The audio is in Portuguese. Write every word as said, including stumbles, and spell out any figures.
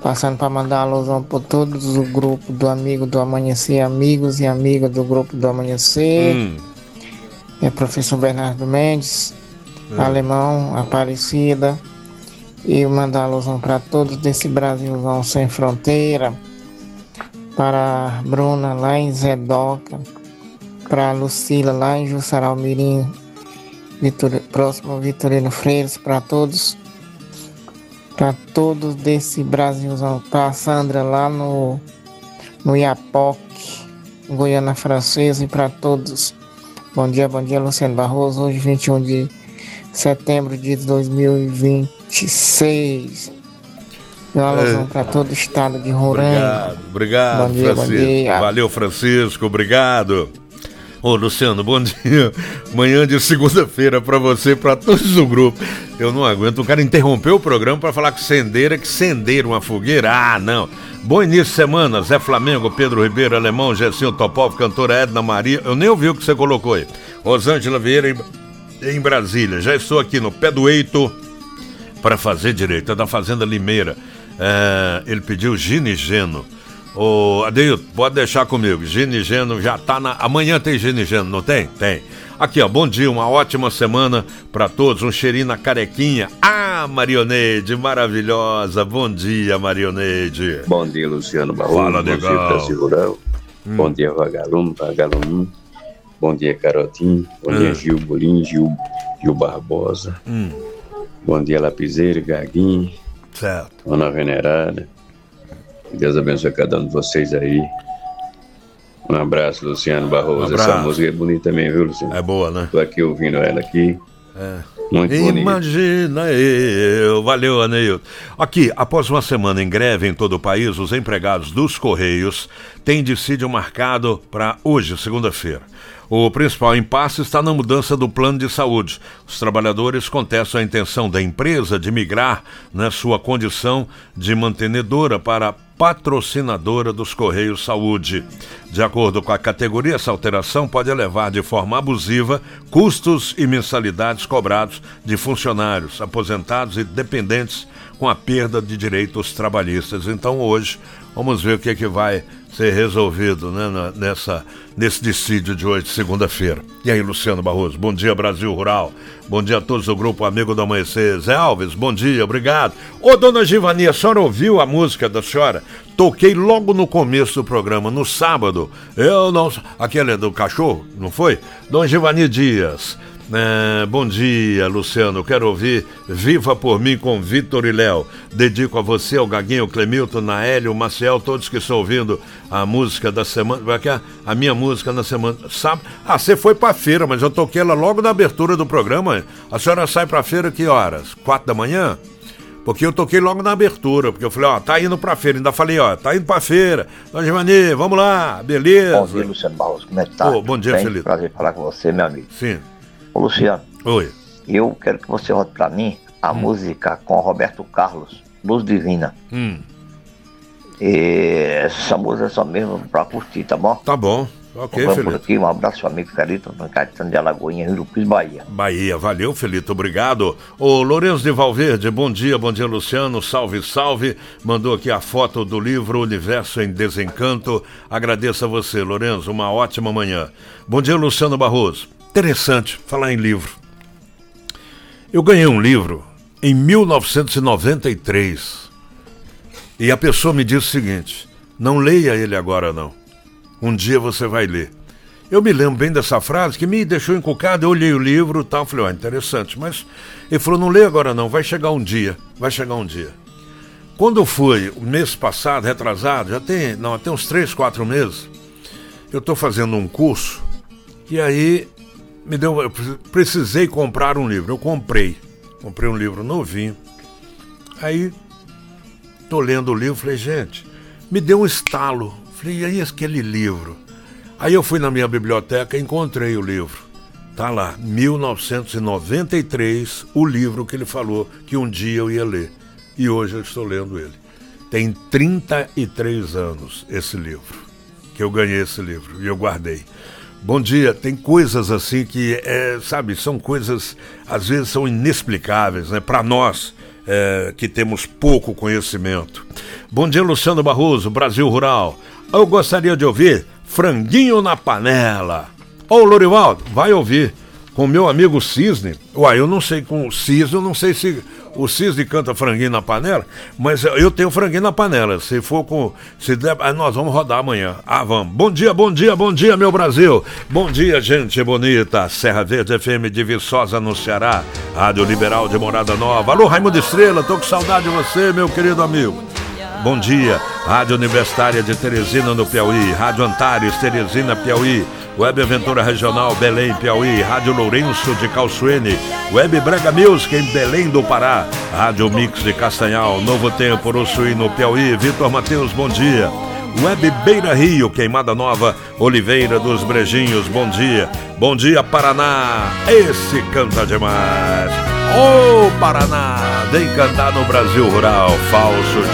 Passando para mandar alusão por todos o grupo do Amigo do Amanhecer, amigos e amigas do grupo do Amanhecer. Hum. É professor Bernardo Mendes, hum. Alemão, Aparecida. E mandar alusão para todos desse Brasilzão sem fronteira. Para a Bruna lá em Zedoca. Para a Lucila lá em Jusaralmirim. Vitor, próximo Vitorino Freires, para todos. Para todos desse Brasilzão, para a Sandra lá no, no Iapoque, Goiânia Francesa, e para todos. Bom dia, bom dia, Luciano Barroso. Hoje, vinte e um de setembro de dois mil e vinte e seis. Uma alusão é. para todo o estado de Roraima. Obrigado, obrigado, bom dia, Francisco. Bom dia. Valeu, Francisco, obrigado. Ô, Luciano, bom dia. Manhã de segunda-feira pra você, pra todos do grupo. Eu não aguento. O cara interrompeu o programa pra falar que sendeira, que sendeira uma fogueira. Ah, não. Bom início de semana. Zé Flamengo, Pedro Ribeiro, Alemão, Gessinho Topov, cantora Edna Maria. Eu nem ouvi o que você colocou aí. Rosângela Vieira, em, em Brasília. Já estou aqui no pé do eito para fazer direito. É da Fazenda Limeira. É, ele pediu ginigeno. Ô, Adeilton, pode deixar comigo. Ginigeno já tá na... Amanhã tem ginigeno, não tem? Tem. Aqui, ó, bom dia, uma ótima semana pra todos. Um cheirinho na carequinha. Ah, Marioneide, maravilhosa. Bom dia, Marioneide. Bom dia, Luciano Barroso. Fala, bom legal. dia, Brasil Rural. Hum. Bom dia, Vagalume, Vagalume. Bom dia, Carotinho. Bom hum. dia, Gil Bolim, Gil, Gil Barbosa. Hum. Bom dia, Lapiseiro, Gaguinho. Certo. Ana Venerada. Deus abençoe cada um de vocês aí. Um abraço, Luciano Barroso. Um abraço. Essa música é bonita também, viu, Luciano? É boa, né? Tô aqui ouvindo ela aqui. É. Muito bonito. Imagina eu. Valeu, Aneilton. Aqui, após uma semana em greve em todo o país, os empregados dos Correios têm dissídio marcado para hoje, segunda-feira. O principal impasse está na mudança do plano de saúde. Os trabalhadores contestam a intenção da empresa de migrar na sua condição de mantenedora para patrocinadora dos Correios Saúde. De acordo com a categoria, essa alteração pode elevar de forma abusiva custos e mensalidades cobrados de funcionários, aposentados e dependentes com a perda de direitos trabalhistas. Então hoje vamos ver o que, é que vai ser resolvido, né, nessa, nesse dissídio de hoje, segunda-feira. E aí, Luciano Barroso, bom dia, Brasil Rural. Bom dia a todos do grupo Amigo do Amanhecer. Zé Alves, bom dia, obrigado. Ô, dona Givani, a senhora ouviu a música da senhora? Toquei logo no começo do programa, no sábado. Eu não... Aquele é do cachorro, não foi? Dona Givani Dias. É, bom dia, Luciano. Eu quero ouvir Viva por Mim com Vitor e Léo. Dedico a você, ao Gaguinho, ao Clemilton, Naélio, o Maciel, todos que estão ouvindo a música da semana. A minha música na semana. Sabe? Ah, você foi pra feira, mas eu toquei ela logo na abertura do programa. A senhora sai pra feira que horas? Quatro da manhã? Porque eu toquei logo na abertura, porque eu falei, ó, tá indo pra feira. Ainda falei, ó, tá indo pra feira. Dona Givani, vamos lá, beleza? Bom dia, Luciano Barroso, como é que tá? Oh, bom dia, Bem, Felipe. Prazer falar com você, meu amigo. Sim. Ô, Luciano. Oi. Eu quero que você rote pra mim a hum. música com Roberto Carlos, Luz Divina. Hum. E essa música é só mesmo pra curtir, tá bom? Tá bom. Ok, Vamos Felipe. por aqui, um abraço, amigo Felito, Caetano de Alagoinha, Rio do Pires, Bahia. Bahia, valeu, Felito, obrigado. Ô, Lourenço de Valverde, bom dia, bom dia, Luciano, salve, salve. Mandou aqui a foto do livro Universo em Desencanto. Agradeço a você, Lourenço, uma ótima manhã. Bom dia, Luciano Barroso. Interessante falar em livro. Eu ganhei um livro em mil novecentos e noventa e três e a pessoa me disse o seguinte: não leia ele agora não, um dia você vai ler. Eu me lembro bem dessa frase que me deixou encucado. Eu olhei o livro e tal, falei, ó, interessante, mas ele falou, não leia agora não, vai chegar um dia, vai chegar um dia. Quando foi o mês passado, retrasado, já tem, não, tem uns três, quatro meses, eu estou fazendo um curso e aí me deu, eu precisei comprar um livro. Eu comprei, comprei um livro novinho. Aí, tô lendo o livro, falei, gente, me deu um estalo. Falei, e aí aquele livro? Aí eu fui na minha biblioteca e encontrei o livro. Tá lá, mil novecentos e noventa e três, o livro que ele falou que um dia eu ia ler. E hoje eu estou lendo ele. Tem trinta e três anos esse livro, que eu ganhei esse livro e eu guardei. Bom dia, tem coisas assim que, é, sabe, são coisas, às vezes são inexplicáveis, né? Para nós, é, que temos pouco conhecimento. Bom dia, Luciano Barroso, Brasil Rural. Eu gostaria de ouvir Franguinho na Panela. Ô, Lorivaldo, vai ouvir com meu amigo Cisne. Uai, eu não sei com o Cisne, eu não sei se o Cisne canta Franguinho na Panela, mas eu tenho Franguinho na Panela. Se for com... Se der, nós vamos rodar amanhã. Ah, vamos. Bom dia, bom dia, bom dia, meu Brasil. Bom dia, gente bonita. Serra Verde F M de Viçosa, no Ceará. Rádio Liberal de Morada Nova. Alô, Raimundo Estrela, tô com saudade de você, meu querido amigo. Bom dia, Rádio Universitária de Teresina, no Piauí. Rádio Antares, Teresina, Piauí. Web Aventura Regional, Belém, Piauí. Rádio Lourenço de Calçuene. Web Brega Music, em Belém do Pará. Rádio Mix de Castanhal. Novo Tempo, Uruçuí, no Piauí. Vitor Matheus, bom dia. Web Beira Rio, Queimada Nova, Oliveira dos Brejinhos, bom dia. Bom dia, Paraná. Esse canta demais. Ô, Paraná, vem cantar no Brasil Rural. Falso